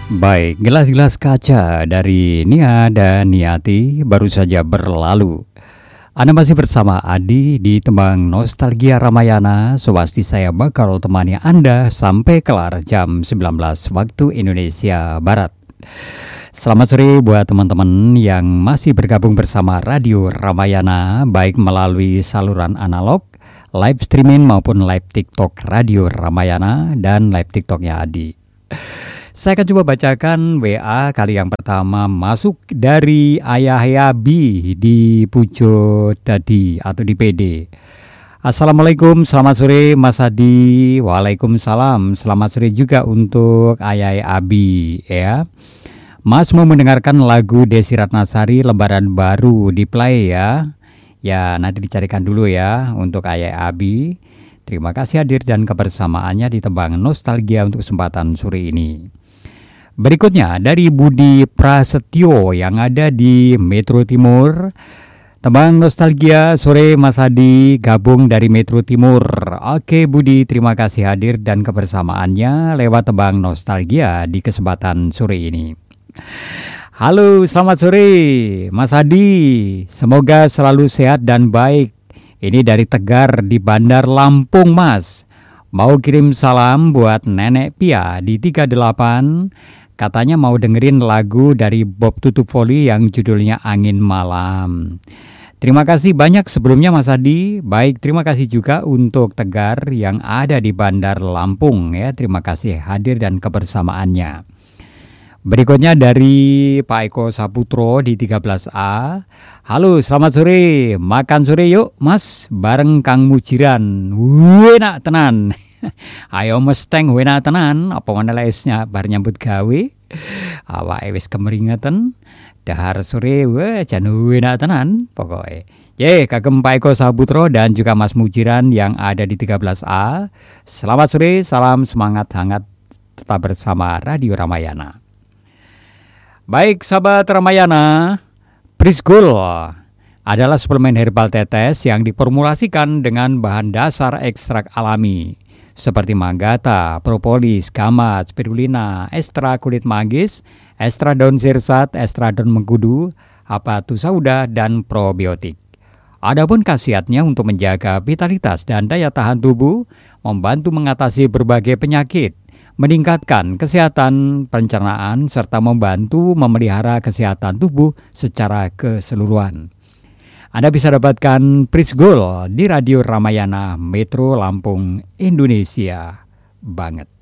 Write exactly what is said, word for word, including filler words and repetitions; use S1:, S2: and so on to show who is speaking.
S1: Baik, gelas-gelas kaca dari Nia dan Niati baru saja berlalu. Anda masih bersama Adi di Tembang Nostalgia Ramayana. Swasti saya bakal temani Anda sampai kelar jam sembilan belas waktu Indonesia Barat. Selamat sore buat teman-teman yang masih bergabung bersama Radio Ramayana, baik melalui saluran analog, live streaming maupun live TikTok Radio Ramayana dan live TikToknya Adi. Saya akan coba bacakan W A kali yang pertama masuk dari Ayah Yabi di Pujo tadi atau di P D. Assalamualaikum, selamat sore Mas Adi. Waalaikumsalam, selamat sore juga untuk Ayah Abi ya. Mas mau mendengarkan lagu Desi Ratnasari Lebaran Baru di play ya. Ya nanti dicarikan dulu ya untuk Ayah Abi. Terima kasih hadir dan kebersamaannya di Tembang Nostalgia untuk kesempatan sore ini. Berikutnya dari Budi Prasetyo yang ada di Metro Timur. Tembang Nostalgia sore Mas Adi gabung dari Metro Timur. Oke Budi, terima kasih hadir dan kebersamaannya lewat Tembang Nostalgia di kesempatan sore ini. Halo, selamat sore Mas Adi. Semoga selalu sehat dan baik. Ini dari Tegar di Bandar Lampung Mas. Mau kirim salam buat Nenek Pia di tiga puluh delapan. Katanya mau dengerin lagu dari Bob Tutupoli yang judulnya Angin Malam. Terima kasih banyak sebelumnya Mas Adi. Baik, terima kasih juga untuk Tegar yang ada di Bandar Lampung ya. Terima kasih hadir dan kebersamaannya. Berikutnya dari Pak Eko Saputro di tiga belas A. Halo, selamat sore. Makan sore yuk Mas bareng Kang Mujiran. Enak tenan. Ayo mesteng wena tenan, apa mana laisnya bar nyambut gawe. Awake wis kemringeten. Dahar sore we jan wena tenan pokoke. Ye, kagem Pak Eko Sabutro dan juga Mas Mujiran yang ada di tiga belas A. Selamat sore, salam semangat hangat tetap bersama Radio Ramayana. Baik sahabat Ramayana, Prisgul adalah suplemen herbal tetes yang diformulasikan dengan bahan dasar ekstrak alami seperti manggata, propolis, gamat, spirulina, ekstra kulit manggis, ekstra daun sirsat, ekstra daun mengkudu, habatus sauda, dan probiotik. Adapun khasiatnya untuk menjaga vitalitas dan daya tahan tubuh, membantu mengatasi berbagai penyakit, meningkatkan kesehatan pencernaan, serta membantu memelihara kesehatan tubuh secara keseluruhan. Anda bisa dapatkan Prisgul di Radio Ramayana Metro Lampung, Indonesia banget.